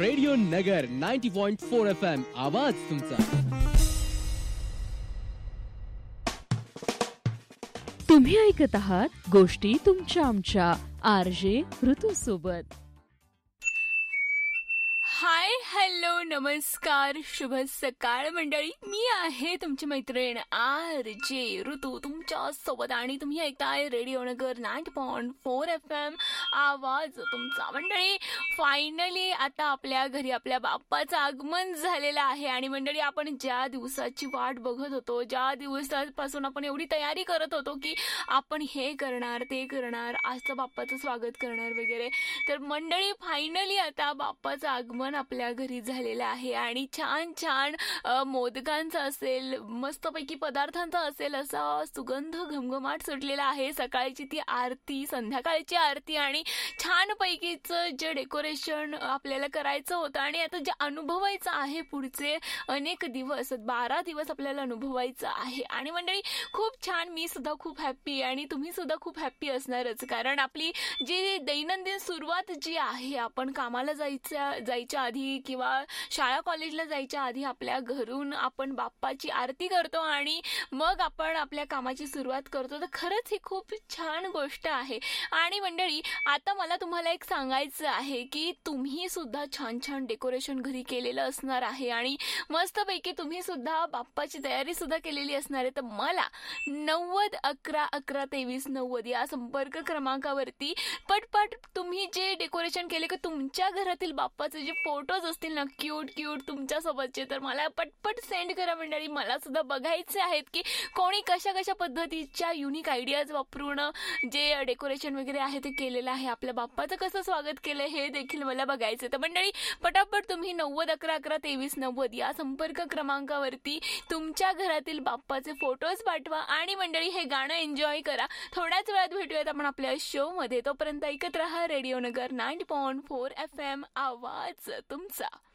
Radio नगर 90.4 FM आवाज तुमचा. तुम्ही ऐकत आहात गोष्टी तुमच्या आमच्या RJ ऋतू सोबत. हाय, हॅलो, नमस्कार, शुभ सकाळ मंडळी. मी आहे तुमची मैत्रीण RJ ऋतू तुमच्या सोबत आणि तुम्ही ऐकताय रेडिओ नगर 90.4 FM आवाज तुमचा. मंडळी, फायनली आता आपल्या घरी आपल्या बाप्पाचं आगमन झालेलं आहे. आणि मंडळी, आपण ज्या दिवसाची वाट बघत होतो, ज्या दिवसापासून आपण एवढी तयारी करत होतो की आपण हे करणार, ते करणार, आजचं बाप्पाचं स्वागत करणार वगैरे, तर मंडळी फायनली आता बाप्पाचं आगमन आपल्या घरी झालेलं आहे. आणि छान छान मोदकांचा असेल, मस्तपैकी पदार्थांचा असेल, असा सुगंध घमघमाट सुटलेला आहे. सकाळची ती आरती, संध्याकाळची आरती आणि छानपैकीचं जे डेकोरेशन आपल्याला करायचं होतं आणि आता जे अनुभवायचं आहे पुढचे अनेक दिवस, 12 दिवस आपल्याला अनुभवायचं आहे. आणि मंडळी, खूप छान, मी सुद्धा खूप हॅप्पी आणि तुम्ही सुद्धा खूप हॅप्पी असणारच. कारण आपली जी दैनंदिन सुरुवात जी आहे, आपण कामाला जायच्या आधी किंवा शाळा कॉलेजला जायच्या आधी आपल्या घरून आपण बाप्पाची आरती करतो आणि मग आपण आपल्या कामाची सुरुवात करतो. तर खरंच ही खूप छान गोष्ट आहे. आणि मंडळी, आता मला तुम्हाला एक सांगायचं आहे की तुम्ही सुद्धा छान छान डेकोरेशन घरी केलेलं असणार आहे आणि मस्तपैकी तुम्ही सुद्धा बाप्पाची तयारी सुद्धा केलेली असणार आहे. तर मला 9011112390 या संपर्क क्रमांकावरती पटपट तुम्ही जे डेकोरेशन केले की तुमच्या घरातील बाप्पाचे जे फोटोज असतील ना, क्यूट क्यूट तुमच्यासोबतचे, तर मला पटपट सेंड करा मंडळी. मला सुद्धा बघायचे आहेत की कोणी कशा कशा पद्धतीच्या युनिक आयडियाज वापरून जे डेकोरेशन वगैरे आहे ते केलेलं आहे, आपल्या बाप्पाचं कसं स्वागत केलं हे देखील मला बघायचं. तर मंडळी, पटापट तुम्ही 9011112390 या संपर्क क्रमांकावरती तुमच्या घरातील बाप्पाचे फोटोज पाठवा आणि मंडळी हे गाणं एन्जॉय करा. थोड्याच वेळात भेटूयात आपण आपल्या शो मध्ये. तोपर्यंत ऐकत राहा रेडिओ नगर 90.4 FM आवाज तुमचा.